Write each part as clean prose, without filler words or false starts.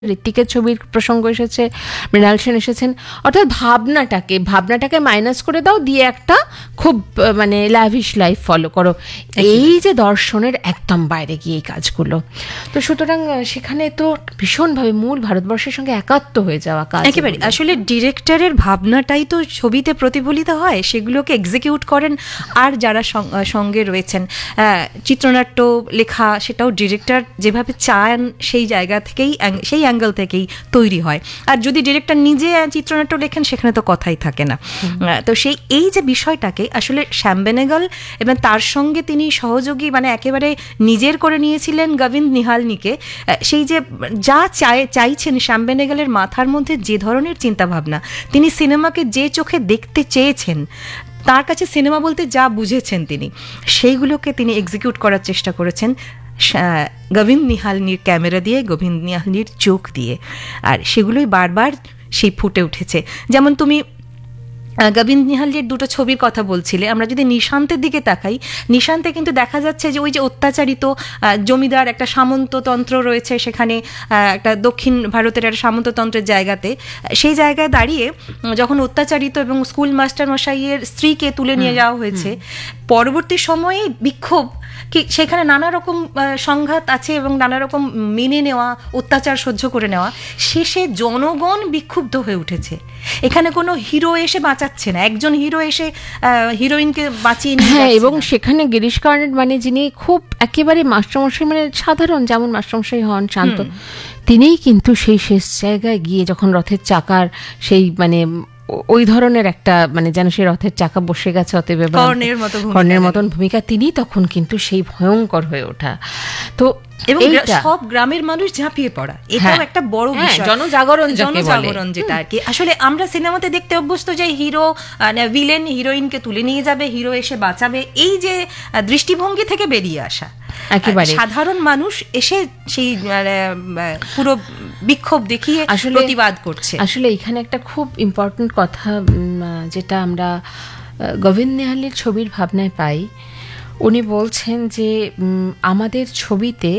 ঋত্বিকের ছবির প্রসঙ্গ এসেছে, মৃণাল সেন এসেছেন। অর্থাৎ ভাবনাটাকে মাইনাস করে দাও, দিয়ে একটা খুব মানে ল্যাভিশ লাইফ ফলো করো। এই যে দর্শনের একদম বাইরে গিয়ে এই কাজগুলো, তো সুতরাং সেখানে তো ভীষণভাবে মূল ভারতবর্ষের সঙ্গে একাত্ম হয়ে যাওয়া কাজ। একেবারে আসলে ডিরেক্টরের ভাবনাটাই তো ছবিতে প্রতিফলিত হয়, সেগুলোকে এক্সিকিউট করেন আর যারা সঙ্গে রয়েছেন। চিত্রনাট্য লেখা সেটাও ডিরেক্টর যেভাবে চান সেই জায়গা থেকেই, সেই অ্যাঙ্গেল থেকেই তৈরি হয়। আর যদি ডিরেক্টর নিজে চিত্রনাট্য লেখেন সেখানে তো কথাই থাকে না। তো এই যে বিষয়টাকে আসলে শ্যাম বেনেগল এবং তার সঙ্গে তিনি সহযোগী মানে একেবারে নিজের করে নিয়েছিলেন গোবিন্দ নিহালনিকে। সেই যে যা চাইছেন শ্যাম বেনেগলের মাথার মধ্যে যে ধরনের চিন্তাভাবনা, তিনি সিনেমাকে যে চোখে দেখতে চেয়েছেন, তার কাছে সিনেমা বলতে যা বুঝেছেন তিনি, সেইগুলোকে তিনি এক্সিকিউট করার চেষ্টা করেছেন গোবিন্দ নিহালনির ক্যামেরা দিয়ে, গোবিন্দ নিহালনির চোখ দিয়ে। আর সেগুলোই বারবার সেই ফুটে উঠেছে। যেমন তুমি গোবিন্দ নিহালনির দুটো ছবির কথা বলছিলে, আমরা যদি নিশান্তের দিকে তাকাই, নিশান্তে কিন্তু দেখা যাচ্ছে যে ওই যে অত্যাচারিত জমিদার একটা সামন্ততন্ত্র রয়েছে সেখানে, একটা দক্ষিণ ভারতের একটা সামন্ততন্ত্রের জায়গাতে, সেই জায়গায় দাঁড়িয়ে যখন অত্যাচারিত এবং স্কুল মাস্টার মশাইয়ের স্ত্রীকে তুলে নিয়ে যাওয়া হয়েছে, পরবর্তী সময়ে বিক্ষোভ, কি সেখানে নানা রকম সংঘাত আছে এবং নানা রকম মেনে নেওয়া, অত্যাচার সহ্য করে নেওয়া, শেষে জনগণ বিক্ষুব্ধ হয়ে উঠেছে। এখানে কোনো হিরো এসে বাঁচাচ্ছে না, একজন হিরো এসে হিরোইনকে বাঁচিয়ে নিয়ে যাচ্ছে না। এবং সেখানে গিরিশ কার্নাড মানে যিনি খুব একেবারে মাস্টারমশাই, মানে সাধারণ যেমন মাস্টারমশাই হন শান্ত, তিনিই কিন্তু সেই শেষ জায়গায় গিয়ে যখন রথের চাকার সেই মানে ওই ধরনের একটা মানে যেন সেই রথের চাকা বসে গেছে, অতএব কর্ণের মতন ভূমিকা, তিনি তখন কিন্তু সেই ভয়ঙ্কর হয়ে ওঠা। তো এবং সব গ্রামের মানুষ ঝাঁপিয়ে পড়া, এটাও একটা বড় বিষয়, জনজাগরণ যেটা আর কি। আসলে আমরা সিনেমাতে দেখতে অভ্যস্ত যে হিরো ভিলেন হিরোইনকে তুলে নিয়ে যাবে, হিরো এসে বাঁচাবে, এই যে দৃষ্টিভঙ্গি থেকে বেরিয়ে আসা, একেবারে সাধারণ মানুষ এসে সেই পুরো বিক্ষোভ দেখিয়ে প্রতিবাদ করছে। আসলে এখানে একটা খুব ইম্পর্টেন্ট কথা যেটা আমরা গোবিন্দ নিহালনির ছবির ভাবনায় পাই, উনি বলছেন যে আমাদের ছবিতে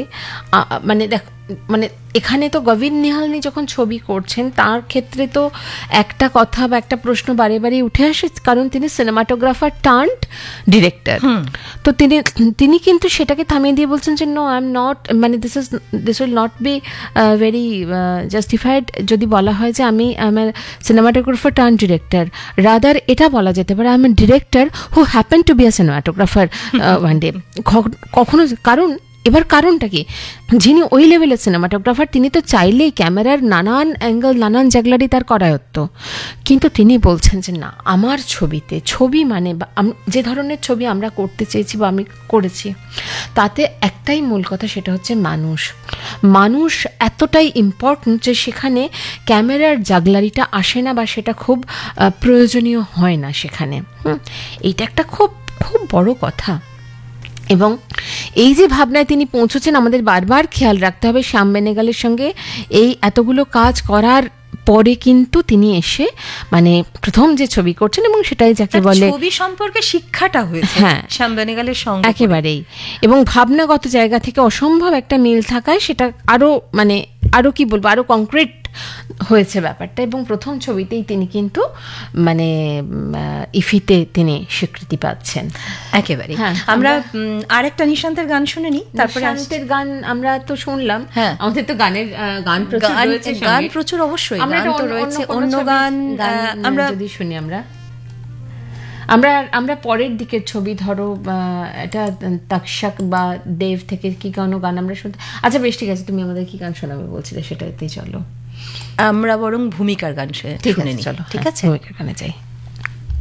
মানে এখানে তো গোবিন্দ নিহালনি যখন ছবি করছেন তার ক্ষেত্রে তো একটা কথা বা একটা প্রশ্ন বারে বারে উঠে আসে, কারণ তিনি সিনেমাটোগ্রাফার টার্নড ডিরেক্টর। তো তিনি কিন্তু সেটাকে থামিয়ে দিয়ে বলছেন যে নো, আই এম নট, মানে this will not be very justified যদি বলা হয় যে আমি আমার সিনেমাটোগ্রাফার টার্ন ডিরেক্টর। রাদার এটা বলা যেতে পারে I M A director who happen to be a cinematographer one day. কখনো কারণটা কি, যিনি ওই লেভেলের সিনেমাটোগ্রাফার তিনি তো চাইলেই ক্যামেরার নানান অ্যাঙ্গেল, নানান জাগলারি তার করায়ত্ত, কিন্তু তিনি বলছেন যে না, আমার ছবি মানে যে ধরনের ছবি আমরা করতে চেয়েছি বা আমি করেছি, তাতে একটাই মূল কথা, সেটা হচ্ছে মানুষ এতটাই ইম্পর্টেন্ট যে সেখানে ক্যামেরার জাগলারিটা আসে না বা সেটা খুব প্রয়োজনীয় হয় না সেখানে। এইটা একটা খুব খুব বড় কথা। এবং এই যে ভাবনায় তিনি পৌঁছেছেন, আমাদের বারবার খেয়াল রাখতে হবে শ্যাম বেনেগলের সঙ্গে এই এতগুলো কাজ করার পরে কিন্তু তিনি এসে মানে প্রথম যে ছবি করছেন, এবং সেটাই যাকে বলে ছবি সম্পর্কে শিক্ষাটা হয়েছে শ্যাম বেনেগলের সঙ্গে একেবারেই, এবং ভাবনাগত জায়গা থেকে অসম্ভব একটা মিল থাকায় সেটা আরো কি বলবো, আরো কংক্রিট হয়েছে ব্যাপারটা। এবং প্রথম ছবিতেই তিনি কিন্তু মানে ইফিতে তিনি স্বীকৃতি পাচ্ছেন একেবারে। আমরা আরেকটা নিশান্তের গান শুনে নিই, তারপরে নিশান্তের গান আমরা তো শুনলাম। আমাদের তো গান প্রচুর অবশ্যই রয়েছে, অন্য গান আমরা যদি শুনি, আমরা পরের দিকের ছবি, ধরো এটা তক্ষক বা দেব থেকে কি গান আমরা শুনতে। আচ্ছা বেশ, ঠিক আছে, তুমি আমাদের কি গান শোনাবে বলছিলে, সেটাতেই চলো আমরা বরং ভূমিকার গান শুনে নিই। চলো, ঠিক আছে, ভূমিকার গানে যাই।